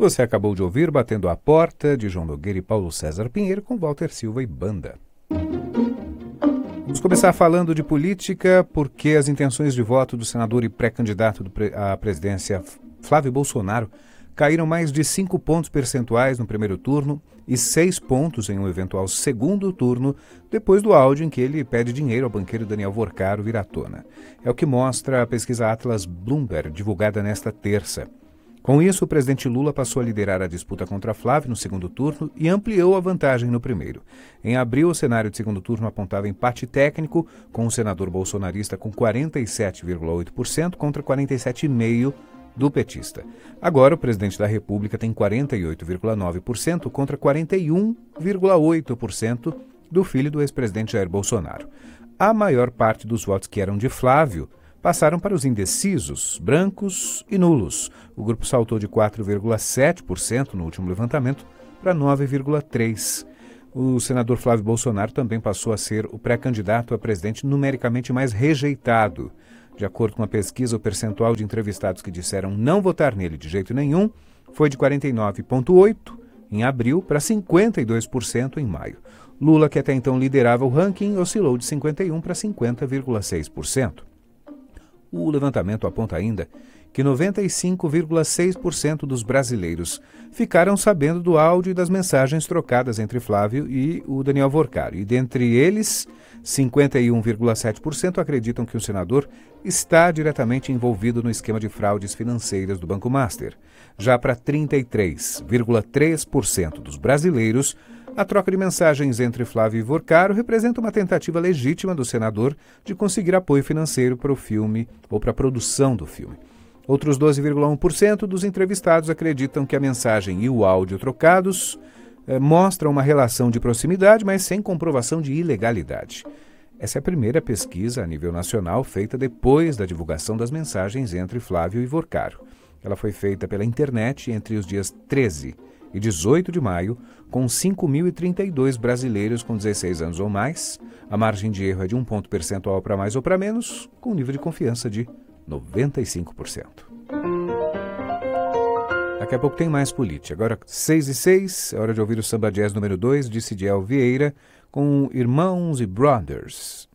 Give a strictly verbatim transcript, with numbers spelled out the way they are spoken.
Você acabou de ouvir Batendo a Porta, de João Nogueira e Paulo César Pinheiro, com Walter Silva e banda. Vamos começar falando de política, porque as intenções de voto do senador e pré-candidato à presidência Flávio Bolsonaro caíram mais de cinco pontos percentuais no primeiro turno e seis pontos em um eventual segundo turno, depois do áudio em que ele pede dinheiro ao banqueiro Daniel Vorcaro vir à tona. É o que mostra a pesquisa Atlas Bloomberg, divulgada nesta terça. Com isso, o presidente Lula passou a liderar a disputa contra Flávio no segundo turno e ampliou a vantagem no primeiro. Em abril, o cenário de segundo turno apontava empate técnico, com o senador bolsonarista com quarenta e sete vírgula oito por cento contra quarenta e sete vírgula cinco por cento do petista. Agora, o presidente da República tem quarenta e oito vírgula nove por cento contra quarenta e um vírgula oito por cento do filho do ex-presidente Jair Bolsonaro. A maior parte dos votos que eram de Flávio passaram para os indecisos, brancos e nulos. O grupo saltou de quatro vírgula sete por cento no último levantamento para nove vírgula três por cento. O senador Flávio Bolsonaro também passou a ser o pré-candidato a presidente numericamente mais rejeitado. De acordo com a pesquisa, o percentual de entrevistados que disseram não votar nele de jeito nenhum foi de quarenta e nove vírgula oito por cento em abril para cinquenta e dois por cento em maio. Lula, que até então liderava o ranking, oscilou de cinquenta e um por cento para cinquenta vírgula seis por cento. O levantamento aponta ainda que noventa e cinco vírgula seis por cento dos brasileiros ficaram sabendo do áudio e das mensagens trocadas entre Flávio e o Daniel Vorcaro. E dentre eles, cinquenta e um vírgula sete por cento acreditam que o senador está diretamente envolvido no esquema de fraudes financeiras do Banco Master. Já para trinta e três vírgula três por cento dos brasileiros, a troca de mensagens entre Flávio e Vorcaro representa uma tentativa legítima do senador de conseguir apoio financeiro para o filme ou para a produção do filme. Outros doze vírgula um por cento dos entrevistados acreditam que a mensagem e o áudio trocados eh, mostram uma relação de proximidade, mas sem comprovação de ilegalidade. Essa é a primeira pesquisa a nível nacional feita depois da divulgação das mensagens entre Flávio e Vorcaro. Ela foi feita pela internet entre os dias treze e dezoito de maio, com cinco mil e trinta e dois brasileiros com dezesseis anos ou mais. A margem de erro é de um ponto percentual para mais ou para menos, com um nível de confiança de noventa e cinco por cento. Daqui a pouco tem mais política. Agora, seis e seis, é hora de ouvir o Samba Jazz número dois, de Cidiel Vieira, com Irmãos e Brothers.